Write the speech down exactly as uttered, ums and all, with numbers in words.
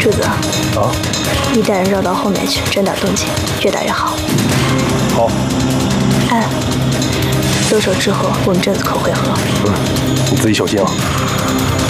柱子。 啊。 你带人绕到后面去，专打动静，越打越好。 好。 哎，动手之后，我们站子口会合。 嗯，你自己小心啊。